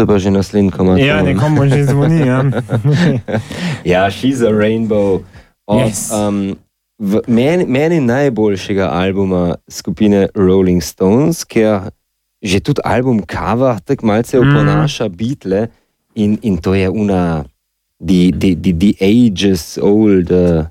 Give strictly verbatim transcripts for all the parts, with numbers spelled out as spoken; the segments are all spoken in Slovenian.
To je pa že naslednji komad. Ja, nekomu že zvoni, ja. Ja, She's a Rainbow. Od, Yes. um, v, meni, meni najboljšega albuma skupine Rolling Stones, ker že tudi album Cover tako malce oponaša mm. Beatle in, in to je una the, the, the, the ages old uh,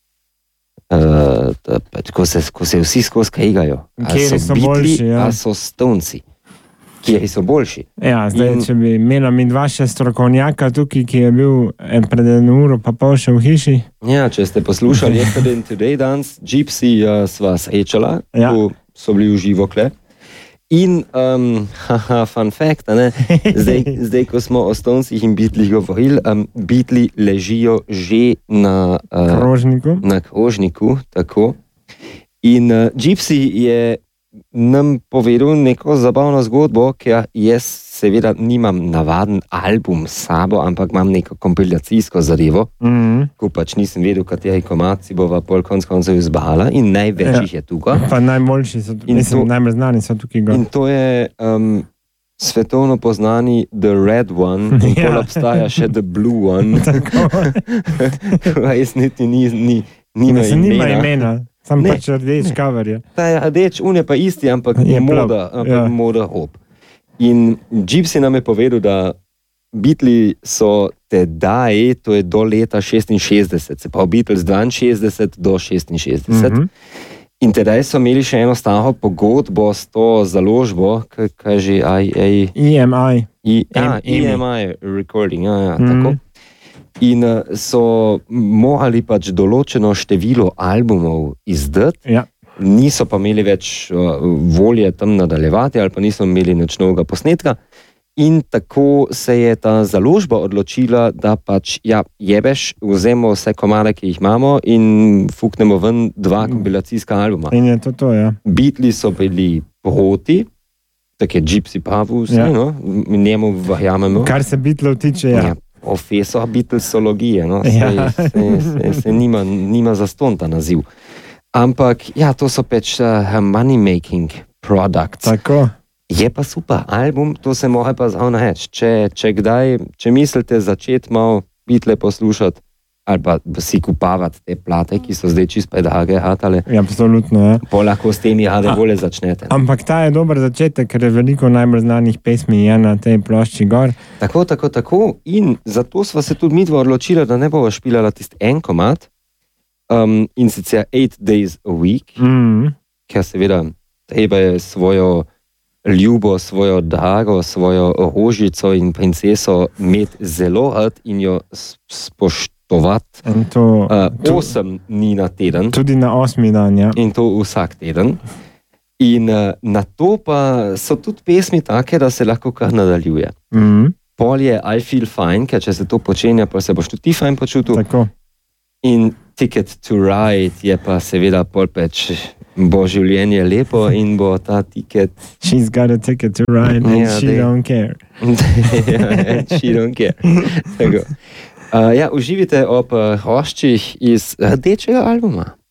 uh, da, ko, se, ko se vsi skozi kajgajo. A Kjeri so so Beatli, boljši, ja. a so Stonesi. Kjeri so boljši. Ja, zdaj, In- če bi imela mi dva še strokovnjaka tukaj, ki je bil en pred eno uro pa pol še v hiši. Ja, če ste poslušali Yesterday and Today danes, Gypsy uh, sva srečala, Ja. ko so bili v živo kle. In, um, haha, fun fact, a ne? Zdaj, zdaj, ko smo o Stonesih in Beatlih govorili, um, Beatli ležijo že na, uh, Krožniku. na krožniku, tako. In uh, Gypsy je nam povedal neko zabavno zgodbo, ker jaz seveda nimam navaden album s sabo, ampak imam neko kompilacijsko zadevo, Mhm. ko pač nisem vedel, kateri komad si bova pol konc koncev izbala in največ Ja. jih je tukaj. Pa najboljši so, In mislim, to- najbolj znani so tukaj gor. In to je um, svetovno poznani The Red One, in Ja. pol obstaja še The Blue One. Tako. Res niti ni, ni, nima Mislim, nima imena. imena, sam Ne, pač rdeč cover je. Ta je rdeč, un je pa isti, ampak Je je plav, moda, ampak ja. ja. moda hop. In Gypsy nam je povedal, da Beatli so tedaj, to je do leta šestinšestdeset, se pa Beatles dvainšestdeset do šestinšestdeset. Mhm. In tedaj so imeli še eno staro pogodbo s to založbo, kaj, kaj že, I, I, E M I. I, ja, Em- Emi. E M I recording, ja, ja, Mhm. tako. In uh, so morali pač določeno število albumov izdati, Ja. niso pa imeli več uh, volje tam nadaljevati, ali pa niso imeli nič novega posnetka. In tako se je ta založba odločila, da pač ja, jebeš, vzemo vse komade, ki jih imamo, in fuknemo ven dva kompilacijska albuma. In je to to, ja. Beatli so bili proti, tako je Gypsy Pavu, vse, Ja. no, mi njemu verjamemo. Kar se Beatlov tiče, ja. Ja, profesor Beatlesologije, no, se, Ja. se, se, se nima, nima zaston ta naziv. Ampak ja, to so pač uh, money making products. Tako. Je pa super album, to se mora pa zavno reči. Če, če kdaj, če mislite začeti malo Beatle poslušati, ali pa si kupavati te plate, ki so zdaj čist predrage, hatale, Ja, absolutno, ja. pa lahko s temi rade volje začnete. Ampak ta je dober začetek, ker je veliko najbolj znanih pesmi je na tej plošči gor. Tako, tako, tako. In zato sva se tudi midva odločila, da ne bova špilala tisti en komad, um, in sicer Eight Days a Week, Mm. ker seveda treba je svojo ljubo, svojo drago, svojo rožico in princeso imeti zelo rad in jo s- spoštovati In to, uh, tu- osem dni na teden. tudi na osmi dan, ja. In to vsak teden. In uh, na to pa so tudi pesmi take, da se lahko kar nadaljuje. Mm. Pol je I Feel Fine, ker če se to počenja, pa se boš tudi ti fajn počutil. Tako. In Ticket to Ride je pa seveda pol peč, bo življenje lepo in bo ta tiket. She's got a ticket to ride and Ja, she dej. don't care. Ja, she don't care. Tako. Uh, ja, uživite ob uh, hroščih iz rdečega albuma.